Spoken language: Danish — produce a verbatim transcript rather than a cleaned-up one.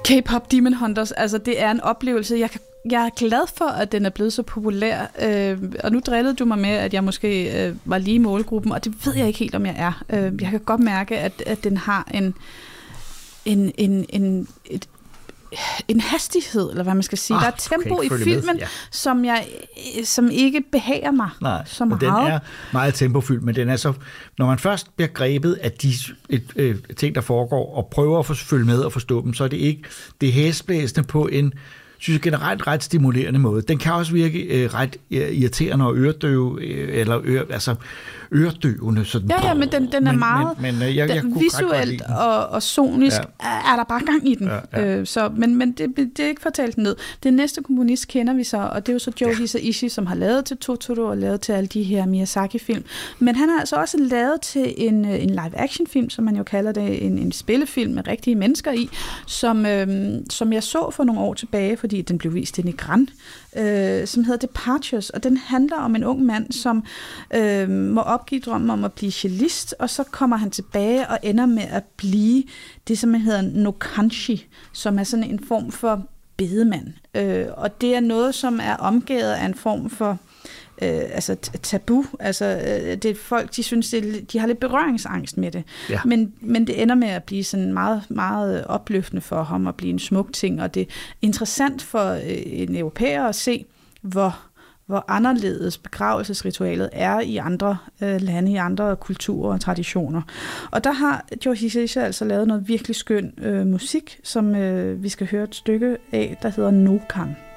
K-pop Demon Hunters, altså det er en oplevelse. Jeg, kan, jeg er glad for, at den er blevet så populær, øh, og nu drillede du mig med, at jeg måske øh, var lige i målgruppen, og det ved jeg ikke helt, om jeg er. Øh, jeg kan godt mærke, at, at den har en, en, en, en, et, en hastighed, eller hvad man skal sige. Ah, der er tempo okay, i filmen, ja. som, jeg, som ikke behager mig Nej, så meget. den er meget tempofyldt, men den er så, når man først bliver grebet af de et, øh, ting, der foregår, og prøver at få, følge med og forstå dem, så er det ikke det hæsblæsende på en, synes jeg, generelt ret stimulerende måde. Den kan også virke øh, ret irriterende og øredøve, øh, eller øre, altså øredøvende. Sådan. Ja, ja, men den, den er men, meget men, men, jeg, jeg den, visuelt og, og sonisk ja. er der bare gang i den. Ja, ja. Øh, så, men men det, det er ikke fortalt ned. Den næste komponist kender vi så, og det er jo så Joe ja. Hisaishi, som har lavet til Totoro og lavet til alle de her Miyazaki-film. Men han har altså også lavet til en, en live-action-film, som man jo kalder det, en, en spillefilm med rigtige mennesker i, som, øh, som jeg så for nogle år tilbage, fordi den blev vist i Nigran, øh, som hedder Departures, og den handler om en ung mand, som øh, må opgive drømmen om at blive cellist, og så kommer han tilbage og ender med at blive det, som hedder nokanshi, som er sådan en form for bedemand. Øh, og det er noget, som er omgivet af en form for øh, altså tabu. Altså, øh, det er folk, de synes, det, de har lidt berøringsangst med det. Ja. Men, men det ender med at blive sådan meget, meget opløftende for ham at blive en smuk ting, og det er interessant for øh, en europæer at se, hvor hvor anderledes begravelsesritualet er i andre øh, lande, i andre kulturer og traditioner. Og der har Joe Hisaishi altså lavet noget virkelig skøn øh, musik, som øh, vi skal høre et stykke af, der hedder Nokan.